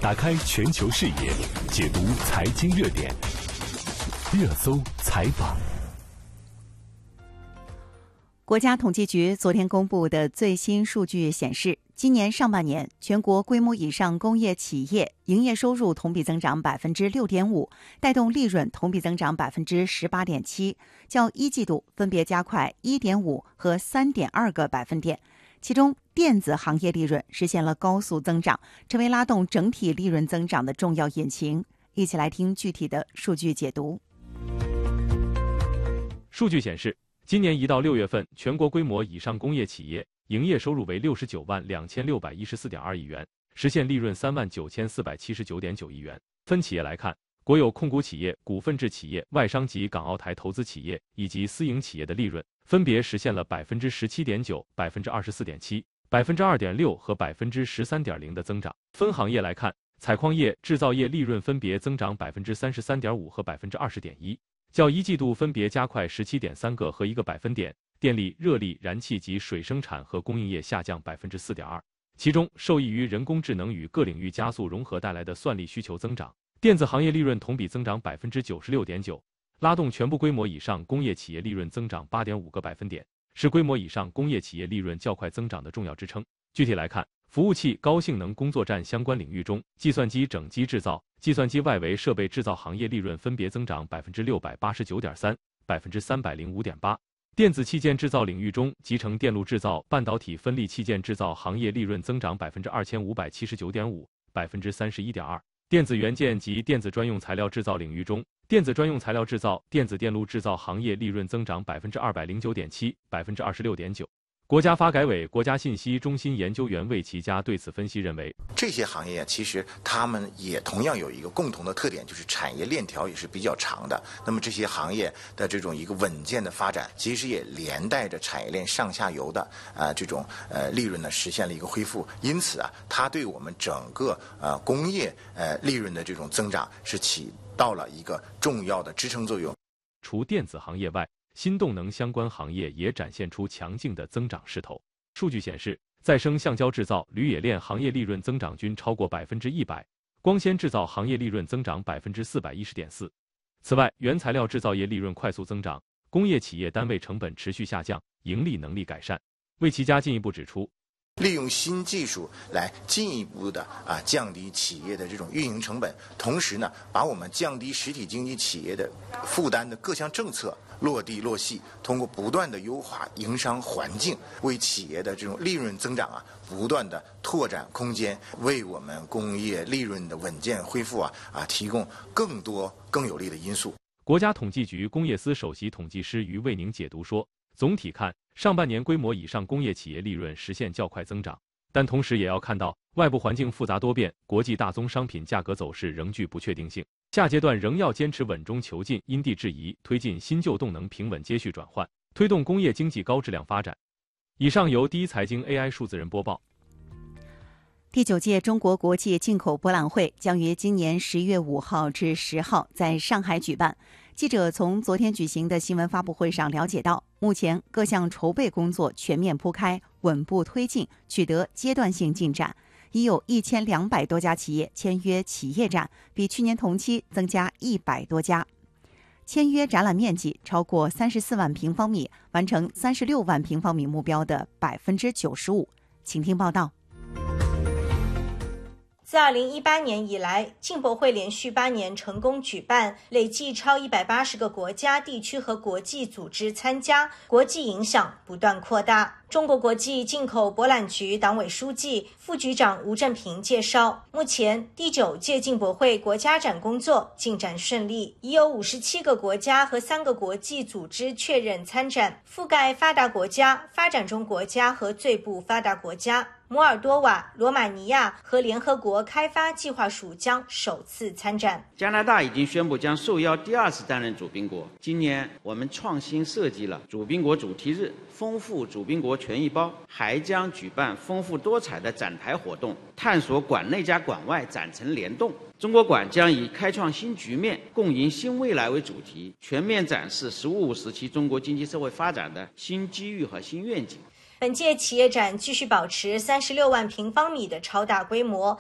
打开全球视野，解读财经热点，热搜采访。 国家统计局昨天公布的最新数据显示，今年上半年全国规模以上工业企业营业收入同比增长 6.5%， 带动利润同比增长 18.7%， 较一季度分别加快 1.5 和 3.2个百分点。其中，电子行业利润实现了高速增长，成为拉动整体利润增长的重要引擎。一起来听具体的数据解读。 数据显示，今年1到6月份，全国规模以上工业企业营业收入为692614.2亿元，实现利润39479.9亿元。分企业来看，国有控股企业、股份制企业、外商及港澳台投资企业以及私营企业的利润分别实现了 17.9%、24.7%、2.6% 和 13.0% 的增长。分行业来看，采矿业、制造业利润分别增长 33.5% 和 20.1%， 较一季度分别加快 17.3个和1个百分点。电力、热力、燃气及水生产和供应业下降 4.2%， 其中受益于人工智能与各领域加速融合带来的算力需求增长，电子行业利润同比增长 96.9%， 拉动全部规模以上工业企业利润增长 8.5个百分点，是规模以上工业企业利润较快增长的重要支撑。具体来看，服务器、高性能工作站相关领域中，计算机整机制造、计算机外围设备制造行业利润分别增长 689.3%、305.8%。电子器件制造领域中，集成电路制造、半导体分立器件制造行业利润增长 2579.5%、31.2%。电子元件及电子专用材料制造领域中，电子专用材料制造、电子电路制造行业利润增长 209.7%、26.9%。国家发改委、国家信息中心研究员魏其佳对此分析认为， 这些行业其实他们也同样有一个共同的特点，就是产业链条也是比较长的。那么这些行业的这种一个稳健的发展，其实也连带着产业链上下游的这种利润呢实现了一个恢复。因此它对我们整个工业利润的这种增长是起到了一个重要的支撑作用。 除电子行业外，新动能相关行业也展现出强劲的增长势头。数据显示，再生橡胶制造、铝冶炼行业利润增长均超过 100%， 光纤制造行业利润增长 410.4%。此外，原材料制造业利润快速增长，工业企业单位成本持续下降，盈利能力改善。魏其佳进一步指出， 利用新技术来进一步的降低企业的这种运营成本，同时呢，把我们降低实体经济企业的负担的各项政策落地落细，通过不断的优化营商环境，为企业的这种利润增长不断的拓展空间，为我们工业利润的稳健恢复提供更多更有利的因素。 国家统计局工业司首席统计师于卫宁解读说，总体看，上半年规模以上工业企业利润实现较快增长，但同时也要看到外部环境复杂多变，国际大宗商品价格走势仍具不确定性。下阶段仍要坚持稳中求进，因地制宜，推进新旧动能平稳接续转换，推动工业经济高质量发展。以上由第一财经 AI 数字人播报。 第9届中国国际进口博览会将于今年11月5号至10号在上海举办。记者从昨天举行的新闻发布会上了解到，目前各项筹备工作全面铺开，稳步推进，取得阶段性进展。已有1200多家企业签约企业展，比去年同期增加100多家。签约展览面积超过34万平方米，完成36万平方米目标的 95%。请听报道。 自2018年以来，进博会连续8年成功举办，累计超180个国家、地区和国际组织参加，国际影响不断扩大。中国国际进口博览局党委书记、副局长吴振平介绍，目前第9届进博会国家展工作进展顺利，已有57个国家和3个国际组织确认参展，覆盖发达国家、发展中国家和最不发达国家。摩尔多瓦、罗马尼亚和联合国开发计划署将首次参展。 加拿大已经宣布将受邀第2次担任主宾国。今年我们创新设计了主宾国主题日，丰富主宾国权益包，还将举办丰富多彩的展台活动，探索馆内加馆外展陈联动。中国馆将以开创新局面、共赢新未来为主题，全面展示“十五五”时期中国经济社会发展的新机遇和新愿景。 本届企业展继续保持36万平方米的超大规模，